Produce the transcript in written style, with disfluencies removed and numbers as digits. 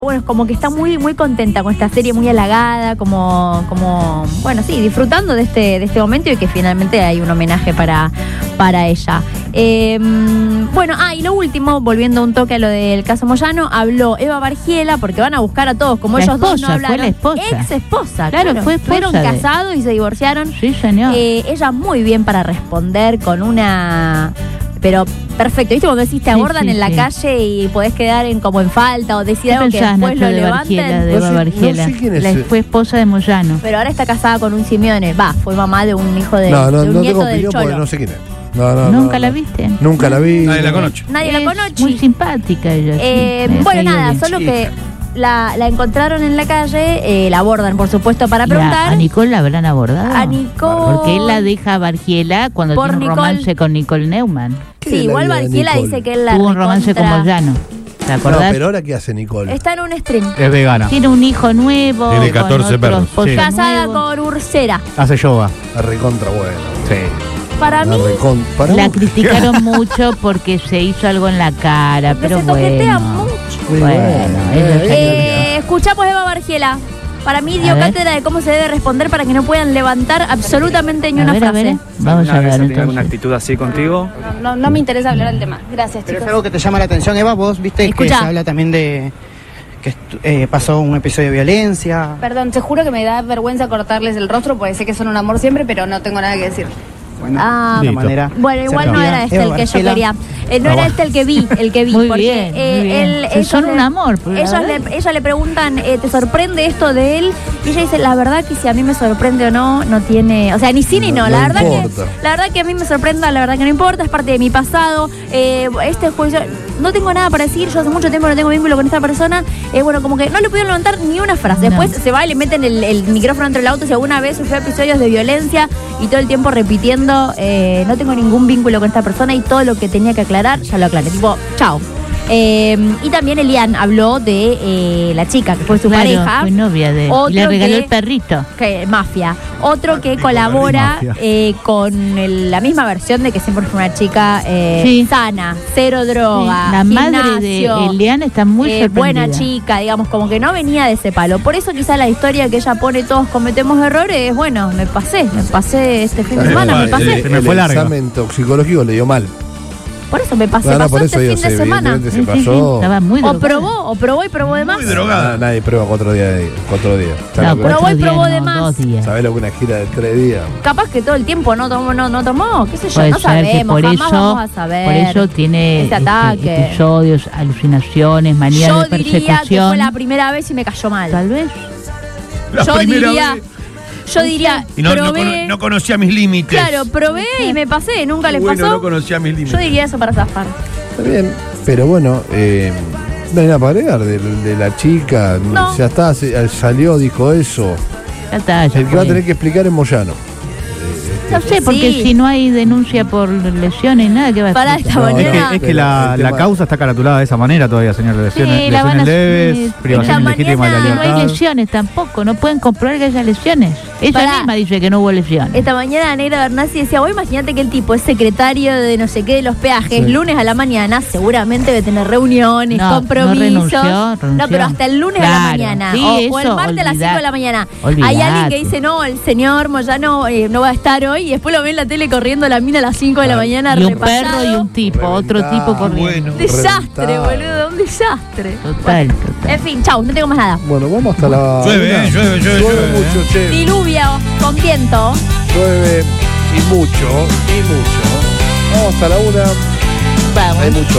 Bueno, es como que está muy contenta con esta serie, muy halagada, como bueno, sí, disfrutando de este momento y que finalmente hay un homenaje para ella. Bueno, y lo último, volviendo un toque a lo del caso Moyano, habló Eva Bargiela, porque van a buscar a todos, como la ellos esposa, dos no hablaron. fue la esposa. Ex esposa, claro, fue esposa fueron casados y se divorciaron. Sí, señor. Ella muy bien para responder con una... Pero perfecto, ¿viste? Cuando decís te abordan en la calle y podés quedar como en falta o decir algo que después lo levanten. De Eva Bargiela. No sé quién es. Fue esposa de Moyano. Pero ahora está casada con un Simeone. Fue mamá de un hijo de un nieto tengo del opinión porque Cholo. no sé quién es. ¿Nunca la viste? Nunca la vi. Nadie la conoce. Nadie la conoce. Muy simpática ella. Bueno, nada, solo que la encontraron en la calle, la abordan, por supuesto, para preguntar. ¿A Nicole la habrán abordado? A Nicole. Porque él la deja a Bargiela cuando Por tiene un Nicole. romance con Nicole Neumann. Sí, igual Bargiela dice que él la Tuvo un romance con Moyano. ¿Te No, acordás? pero ahora ¿qué hace Nicole? Está en un stream. Es vegana. Tiene un hijo nuevo. Tiene 14 con otro perros, esposo sí. Casada nuevo. con Ursera. Hace yoga. La recontra buena. Sí. Para mí, La criticaron mucho porque se hizo algo en la cara, porque pero se toquetea bueno. mucho. Ella Escuchamos a Eva Bargiela. Para mí dio A ver. cátedra de cómo se debe responder para que no puedan levantar absolutamente ni una frase. A ver. Vamos a ver ¿Alguna entonces. actitud así contigo? No me interesa hablar del tema. Gracias, Pero chicos. es algo que te llama la atención, Eva. Vos viste Escuchá. que se habla también de que pasó un episodio de violencia. Perdón, te juro que me da vergüenza cortarles el rostro porque sé que son un amor siempre, pero no tengo nada que decir. Bueno, Ah, de Listo. una manera. Bueno, igual no cercana. era este Eva el que yo Bargiela. quería. No era este el que vi. Muy porque bien, muy bien. Sí, son un amor, pero la verdad- ella le preguntan, ¿te sorprende esto de él? Y ella dice, la verdad que si a mí me sorprende o no, no tiene... O sea, ni sí ni no. No La verdad importa. que a mí me sorprenda, la verdad que no importa, es parte de mi pasado. Este juicio... No tengo nada para decir, yo hace mucho tiempo no tengo vínculo con esta persona. Bueno, como que no le pudieron levantar ni una frase. No. Después se va y le meten el micrófono entre el auto. Si alguna vez sufrió episodios de violencia y todo el tiempo repitiendo, no tengo ningún vínculo con esta persona y todo lo que tenía que aclarar, ya lo aclaré. Tipo, chao. Y también Elian habló de la chica que fue su pareja. Fue novia de él. Otro Y le regaló que- el perrito. Que mafia. Otro que colabora Mafia. con la misma versión de que siempre fue una chica Sí. sana, cero droga, Sí, la madre gimnasio, de Elian está muy sorprendida. buena chica, digamos, como que no venía de ese palo. Por eso quizá la historia que ella pone, todos cometemos errores, bueno, me pasé este fin de semana, me pasé. Se me fue el larga. examen toxicológico le dio mal. Por eso me pasé, No, pasó por este eso digo, fin de semana. evidentemente se Sí, sí, pasó. estaba muy O drogada. probó y probó de más. Muy drogada. Nadie prueba 4 días. No, ¿Sabes Probó y 4 probó días, de no, más. 2 días. lo que una gira de 3 días? Capaz que todo el tiempo no tomó, qué sé yo, Puede no ser que sabemos, por jamás eso, vamos a saber. por eso tiene ese ataque. episodios, alucinaciones, manías Yo de diría que persecución. fue la primera vez y me cayó mal. Tal vez. La Yo primera diría, vez. y No conocía mis límites. claro, probé y me pasé, nunca les Bueno, pasó. no conocía mis límites. Yo diría eso para zafar. Está bien, pero bueno, no hay nada para agregar de la chica. No. Ya está, salió, dijo eso. Ya está, ya El que va a fue. tener que explicar es Moyano. No sé, porque Sí. si no hay denuncia por lesiones, nada, ¿qué va a Pará, hacer? esta No, mañana. Es que Pero la el tema- causa está caratulada de esa manera todavía, señor. Lesiones, la van a- lesiones leves, sí, privación esta ilegítima de la mañana No hay libertad. lesiones tampoco, no pueden comprobar que haya lesiones. Ella Pará. misma dice que no hubo lesiones. Esta mañana Negra Bernasi decía, vos imagínate que el tipo es secretario de no sé qué de los peajes, Sí. lunes a la mañana, seguramente debe tener reuniones, No, compromisos. no renunció. No, pero hasta el lunes a la Claro, mañana. sí, o el eso, martes a las 5 de la mañana. Hay olvidate. alguien que dice, no, el señor Moyano no va a estar hoy, y después lo ve en la tele corriendo la mina a las 5 de la mañana Y un repasado. perro y un tipo, otro Reventado. tipo corriendo. Bueno. Un desastre, Reventado. boludo, un desastre. Total, total. En fin, chau, no tengo más nada. Bueno, vamos hasta la. Llueve, una. llueve mucho, che. Diluvio con viento. Llueve y mucho. Vamos hasta la 1. Vamos. Hay mucho